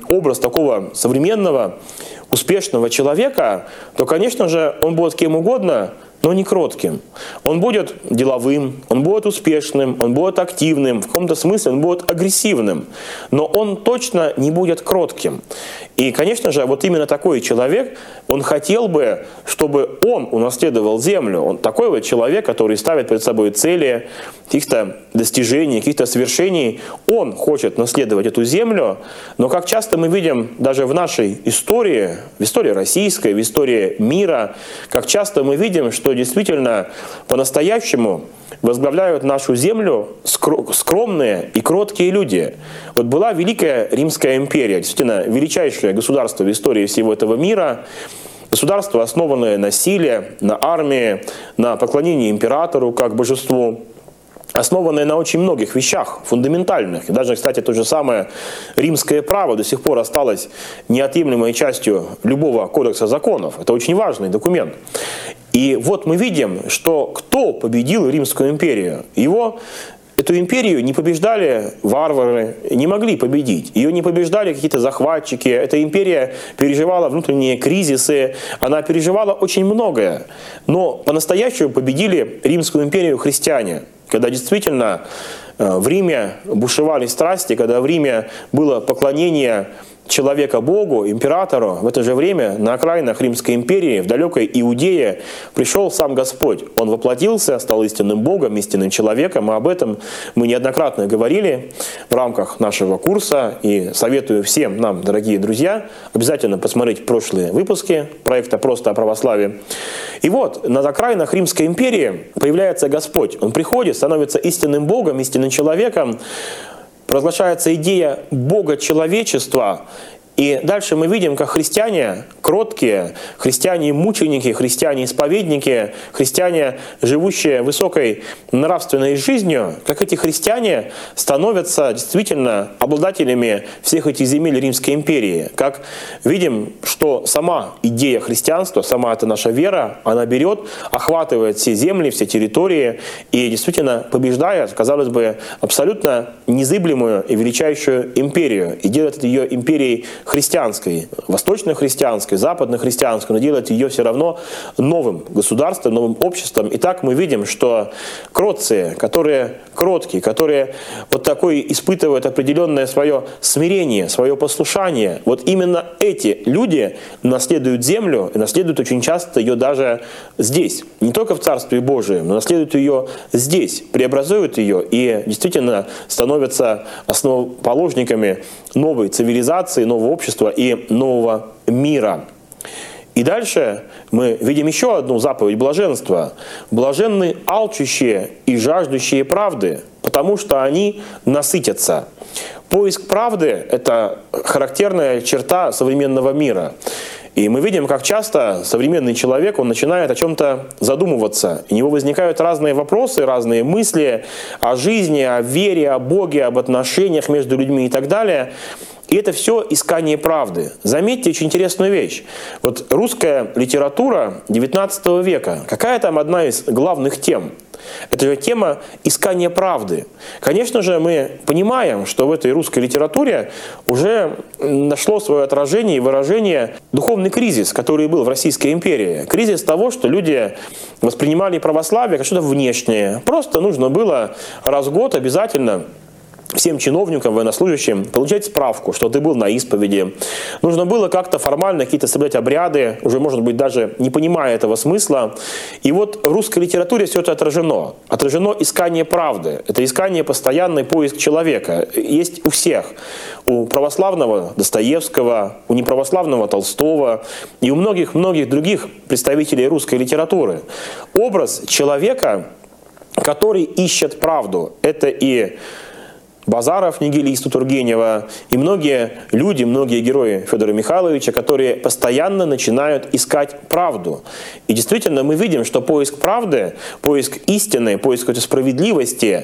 образ такого современного, успешного человека, то, конечно же, он будет кем угодно, но не кротким. Он будет деловым, он будет успешным, он будет активным, в каком-то смысле он будет агрессивным, но он точно не будет кротким. И, конечно же, вот именно такой человек, он хотел бы, чтобы он унаследовал землю. Он такой вот человек, который ставит перед собой цели, каких-то достижений, каких-то свершений. Он хочет наследовать эту землю, но как часто мы видим даже в нашей истории, в истории российской, в истории мира, как часто мы видим, что действительно по-настоящему возглавляют нашу землю скромные и кроткие люди. Вот была Великая Римская империя, действительно величайшее государство в истории всего этого мира. Государство, основанное на силе, на армии, на поклонении императору как божеству, основанное на очень многих вещах фундаментальных. И даже, кстати, то же самое римское право до сих пор осталось неотъемлемой частью любого кодекса законов. Это очень важный документ. И вот мы видим, что кто победил Римскую империю? Эту империю не побеждали варвары, не могли победить. Ее не побеждали какие-то захватчики. Эта империя переживала внутренние кризисы, она переживала очень многое. Но по-настоящему победили Римскую империю христиане. Когда действительно в Риме бушевали страсти, когда в Риме было поклонение человека Богу, императору, в это же время на окраинах Римской империи, в далекой Иудее, пришел сам Господь. Он воплотился, стал истинным Богом, истинным человеком, и об этом мы неоднократно говорили в рамках нашего курса, и советую всем нам, дорогие друзья, обязательно посмотреть прошлые выпуски проекта «Просто о православии». И вот, на окраинах Римской империи появляется Господь. Он приходит, становится истинным Богом, истинным человеком, провозглашается идея Бога человечества. И дальше мы видим, как христиане кроткие, христиане-мученики, христиане-исповедники, христиане, живущие высокой нравственной жизнью, как эти христиане становятся действительно обладателями всех этих земель Римской империи. Как видим, что сама идея христианства, сама эта наша вера, она берет, охватывает все земли, все территории и действительно побеждает, казалось бы, абсолютно незыблемую и величайшую империю. И делает ее империей христианской, восточно-христианской, западно-христианской, но делать ее все равно новым государством, новым обществом. И так мы видим, что кротцы, которые кроткие, которые вот такое испытывают определенное свое смирение, свое послушание, вот именно эти люди наследуют землю и наследуют очень часто ее даже здесь. Не только в Царстве Божием, но наследуют ее здесь, преобразуют ее и действительно становятся основоположниками новой цивилизации, нового общества и нового мира. И дальше мы видим еще одну заповедь блаженства. Блаженны алчущие и жаждущие правды, потому что они насытятся. Поиск правды – это характерная черта современного мира. И мы видим, как часто современный человек, он начинает о чем-то задумываться. У него возникают разные вопросы, разные мысли о жизни, о вере, о Боге, об отношениях между людьми и так далее. И это все искание правды. Заметьте очень интересную вещь. Вот русская литература XIX века, какая там одна из главных тем? Это же тема искания правды. Конечно же, мы понимаем, что в этой русской литературе уже нашло свое отражение и выражение духовный кризис, который был в Российской империи. Кризис того, что люди воспринимали православие как что-то внешнее. Просто нужно было раз в год обязательно всем чиновникам, военнослужащим получать справку, что ты был на исповеди. Нужно было как-то формально какие-то соблюдать обряды, уже, может быть, даже не понимая этого смысла. И вот в русской литературе все это отражено. Отражено искание правды. Это искание, постоянный поиск человека. Есть у всех. У православного Достоевского, у неправославного Толстого и у многих-многих других представителей русской литературы. Образ человека, который ищет правду. Это и Базаров, нигилист у Тургенева, и многие люди, многие герои Федора Михайловича, которые постоянно начинают искать правду. И действительно мы видим, что поиск правды, поиск истины, поиск какой-то справедливости,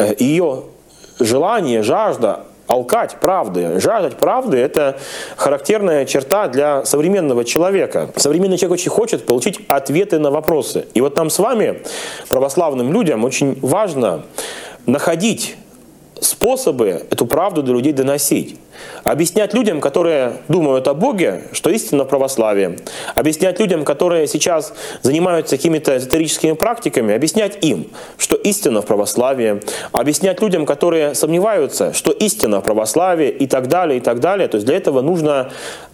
ее желание, жажда алкать правды. Жаждать правды – это характерная черта для современного человека. Современный человек очень хочет получить ответы на вопросы. И вот нам с вами, православным людям, очень важно находить способы эту правду до людей доносить. Объяснять людям, которые думают о Боге, что истина в православии. Объяснять людям, которые сейчас занимаются какими-то эзотерическими практиками, объяснять им, что истина в православии. Объяснять людям, которые сомневаются, что истина в православии и так далее, и так далее. То есть для этого нужно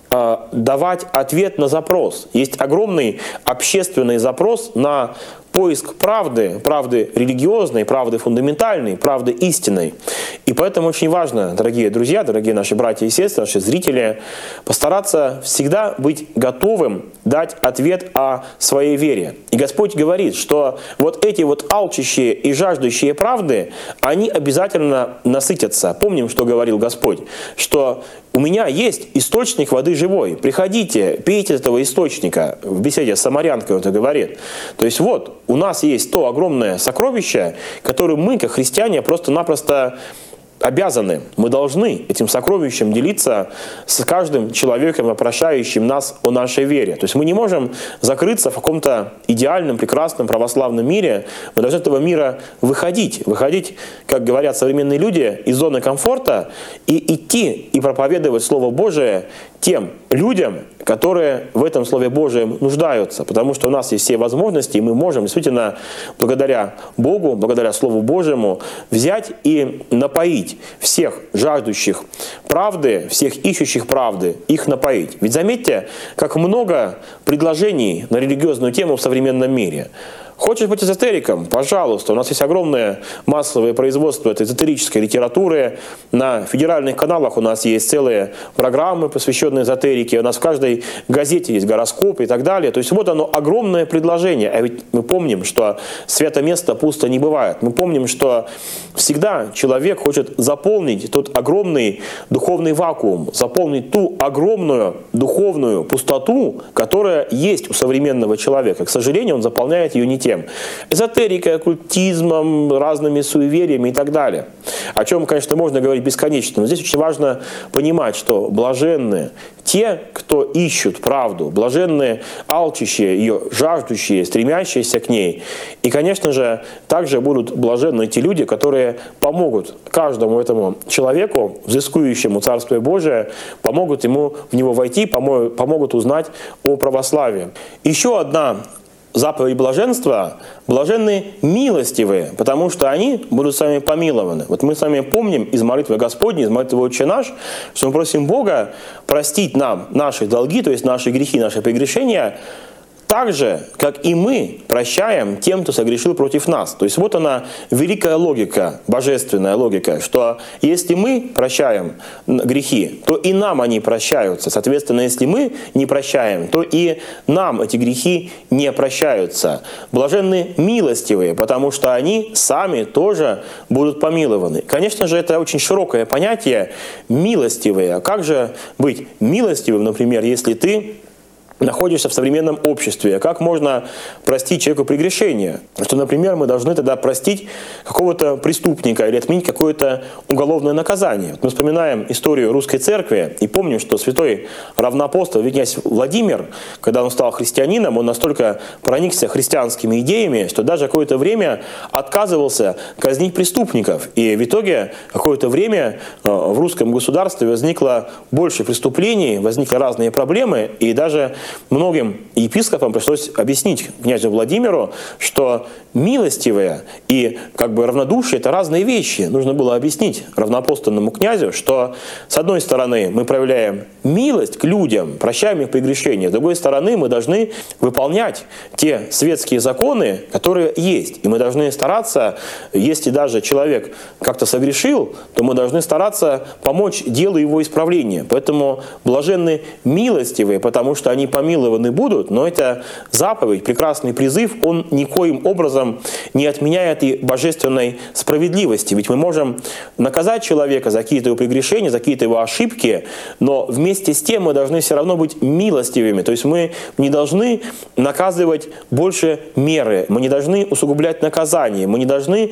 давать ответ на запрос. Есть огромный общественный запрос на поиск правды, правды религиозной, правды фундаментальной, правды истинной. И поэтому очень важно, дорогие друзья, дорогие наши братья и сестры, наши зрители, постараться всегда быть готовым дать ответ о своей вере. И Господь говорит, что вот эти вот алчущие и жаждущие правды, они обязательно насытятся. Помним, что говорил Господь, что у меня есть источник воды живой. Приходите, пейте этого источника. В беседе с самарянкой он это говорит. То есть вот, у нас есть то огромное сокровище, которое мы, как христиане, просто-напросто обязаны. Мы должны этим сокровищем делиться с каждым человеком, вопрошающим нас о нашей вере. То есть мы не можем закрыться в каком-то идеальном, прекрасном православном мире. Мы должны из этого мира выходить, как говорят современные люди, из зоны комфорта и идти и проповедовать Слово Божие тем людям, которые в этом Слове Божьем нуждаются. Потому что у нас есть все возможности, и мы можем действительно, благодаря Богу, благодаря Слову Божьему, взять и напоить всех жаждущих правды, всех ищущих правды, их напоить. Ведь заметьте, как много предложений на религиозную тему в современном мире. Хочешь быть эзотериком? Пожалуйста. У нас есть огромное массовое производство этой эзотерической литературы. На федеральных каналах у нас есть целые программы, посвященные эзотерике. У нас в каждой газете есть гороскоп и так далее. То есть вот оно, огромное предложение. А ведь мы помним, что свято место пусто не бывает. Мы помним, что всегда человек хочет заполнить тот огромный духовный вакуум, заполнить ту огромную духовную пустоту, которая есть у современного человека. К сожалению, он заполняет ее не тем. Эзотерикой, оккультизмом, разными суевериями и так далее. О чем, конечно, можно говорить бесконечно. Но здесь очень важно понимать, что блаженны те, кто ищут правду, блаженны алчущие ее, жаждущие, стремящиеся к ней. И, конечно же, также будут блаженны те люди, которые помогут каждому этому человеку, взыскующему Царствие Божие, помогут ему в него войти, помогут узнать о православии. Еще одна заповедь блаженства: блаженны милостивые, потому что они будут с вами помилованы. Вот мы с вами помним из молитвы Господней, из молитвы «Отче наш», что мы просим Бога простить нам наши долги, то есть наши грехи, наши прегрешения, так же, как и мы прощаем тем, кто согрешил против нас. То есть вот она, великая логика, божественная логика, что если мы прощаем грехи, то и нам они прощаются. Соответственно, если мы не прощаем, то и нам эти грехи не прощаются. Блаженны милостивые, потому что они сами тоже будут помилованы. Конечно же, это очень широкое понятие «милостивые». А как же быть милостивым, например, если ты находишься в современном обществе? Как можно простить человеку прегрешение? Что, например, мы должны тогда простить какого-то преступника или отменить какое-то уголовное наказание. Мы вспоминаем историю русской церкви и помним, что святой равноапостол князь Владимир, когда он стал христианином, он настолько проникся христианскими идеями, что даже какое-то время отказывался казнить преступников. И в итоге какое-то время в русском государстве возникло больше преступлений, возникли разные проблемы, и даже многим епископам пришлось объяснить князю Владимиру, что милостивые и равнодушие – это разные вещи. Нужно было объяснить равноапостольному князю, что с одной стороны мы проявляем милость к людям, прощаем их прегрешения, с другой стороны мы должны выполнять те светские законы, которые есть. И мы должны стараться, если даже человек как-то согрешил, то мы должны стараться помочь делу его исправления. Поэтому блаженны милостивые, потому что они помилованы будут, но это заповедь, прекрасный призыв, он никоим образом не отменяет и божественной справедливости. Ведь мы можем наказать человека за какие-то его прегрешения, за какие-то его ошибки, но вместе с тем мы должны все равно быть милостивыми. То есть мы не должны наказывать больше меры, мы не должны усугублять наказание, мы не должны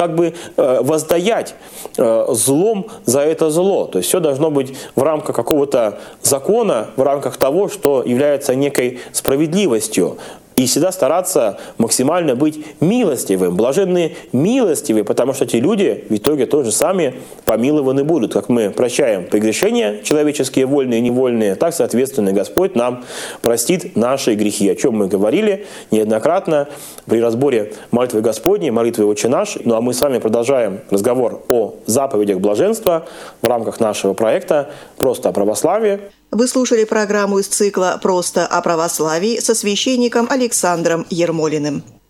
воздаять злом за это зло. То есть все должно быть в рамках какого-то закона, в рамках того, что является некой справедливостью. И всегда стараться максимально быть милостивым. Блаженные милостивые, потому что эти люди в итоге тоже сами помилованы будут. Как мы прощаем прегрешения человеческие, вольные и невольные, так, соответственно, Господь нам простит наши грехи. О чем мы говорили неоднократно при разборе молитвы Господней, молитвы «Отче наш». Ну а мы с вами продолжаем разговор о заповедях блаженства в рамках нашего проекта «Просто о православии». Вы слушали программу из цикла «Просто о православии» со священником Александром Ермолиным.